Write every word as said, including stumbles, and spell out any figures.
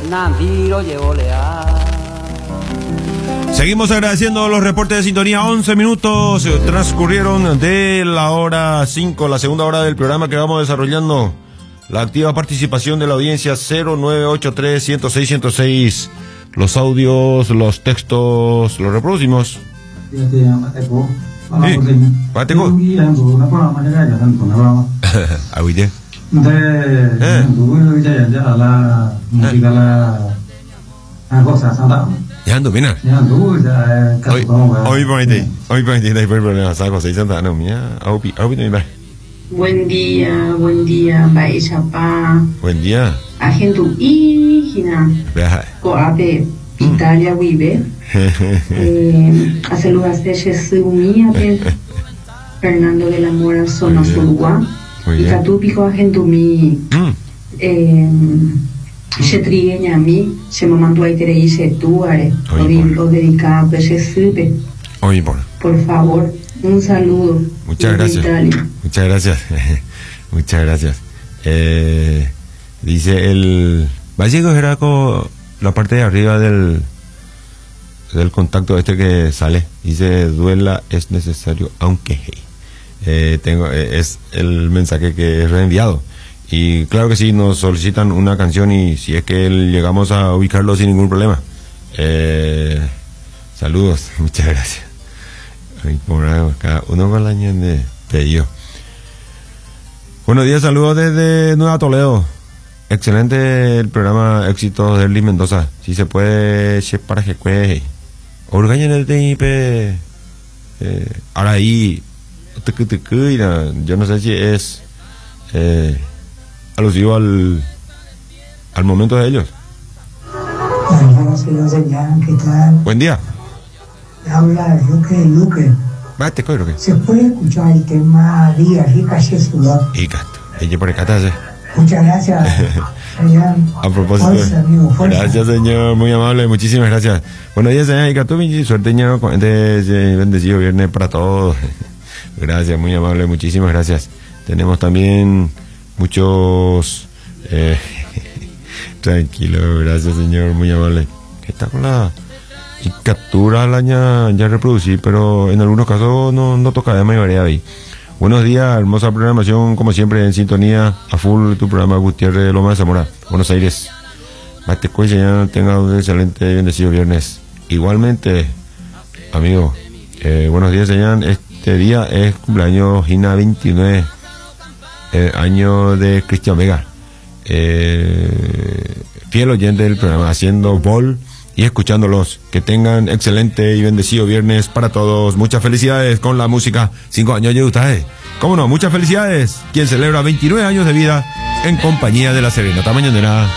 Seguimos agradeciendo los reportes de sintonía. once minutos transcurrieron de la hora cinco, la segunda hora del programa que vamos desarrollando. La activa participación de la audiencia cero nueve ocho tres, uno cero seis, uno cero seis. Los audios, los textos, los reproducimos. Sí, Pateco. Agüite. Ya ando, mira. Hoy, hoy por ahí, hoy por ahí, no hay problema. Saco seiscientos, no, mira. Aupi, aupi, no me. Buen día, buen día, Baixapá. Buen día. Agentu Igina. Coape, Italia, Wibe. A saludas de Jesumía, Fernando de la Mora, Zona Surugua. Y Catupico, Agentu Mi. Shetrigue Ñami, se me mandó a itere y se tuare. O dedicado, pues se sube. Oye, por. Por favor. Un saludo. Muchas gracias. Italia. Muchas gracias. Muchas gracias. Eh, dice el... ¿Va a llegar con la parte de arriba del del contacto este que sale? Dice, duela es necesario, aunque... Eh, tengo eh, es el mensaje que es reenviado. Y claro que sí, nos solicitan una canción y si es que llegamos a ubicarlo sin ningún problema. Eh, saludos. Muchas gracias. Cada uno con la ñende de yo. Buenos días, saludos desde Nueva Toledo. Excelente el programa, éxitos de Luis Mendoza. Si se puede, che para que cueje. Orgaña en el T I P. Ahora ahí, yo no sé si es eh, alusivo al al momento de ellos. ¿Qué tal? Buen día. Habla Luque Luque. Bate, ¿qué? ¿Se puede escuchar el tema Día Rica Sudor? Y gato, ella por acá está. Muchas gracias. A propósito, fuerza, amigo, fuerza. Gracias, señor, muy amable, muchísimas gracias. Buenos días, señor Icatú, suerteño, bendecido viernes para todos. Gracias, muy amable, muchísimas gracias. Tenemos también muchos... Eh, tranquilo, gracias, señor, muy amable. ¿Qué está con la...? Y captura la ya, ya reproducir, pero en algunos casos no, no toca de mayoría ahí. Buenos días, hermosa programación, como siempre, en sintonía a full tu programa Gutiérrez de Loma de Zamora, Buenos Aires. Batecoy, ya tenga un excelente y bendecido viernes. Igualmente, amigo, eh, buenos días, señor. Este día es cumpleaños Gina veintinueve, eh, año de Cristian Vega, eh, fiel oyente del programa, haciendo bol y escuchándolos. Que tengan excelente y bendecido viernes para todos. Muchas felicidades con la música. Cinco años de ustedes. ¿Cómo no? Muchas felicidades. Quien celebra veintinueve años de vida en compañía de la Serenata Mañanera.